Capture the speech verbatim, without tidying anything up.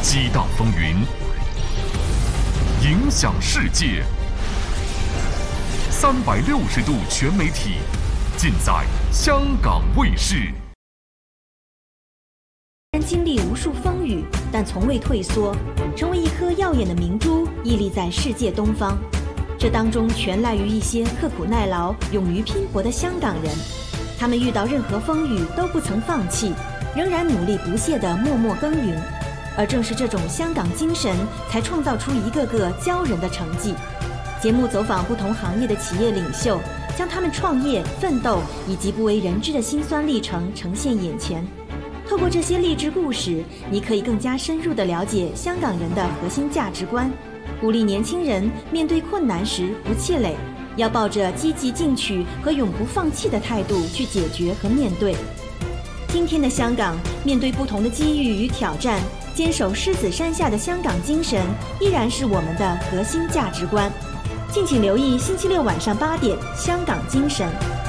激荡风云，影响世界。三百六十度全媒体，尽在香港卫视。 经历无数风雨，但从未退缩，成为一颗耀眼的明珠，屹立在世界东方。这当中全赖于一些刻苦耐劳、勇于拼搏的香港人。他们遇到任何风雨都不曾放弃，仍然努力不懈地默默耕耘。而正是这种香港精神，才创造出一个个骄人的成绩。节目走访不同行业的企业领袖，将他们创业、奋斗以及不为人知的辛酸历程呈现眼前。透过这些励志故事，你可以更加深入地了解香港人的核心价值观，鼓励年轻人面对困难时不气馁，要抱着积极进取和永不放弃的态度去解决和面对。今天的香港，面对不同的机遇与挑战，坚守狮子山下的香港精神依然是我们的核心价值观。敬请留意星期六晚上八点《香港精神》。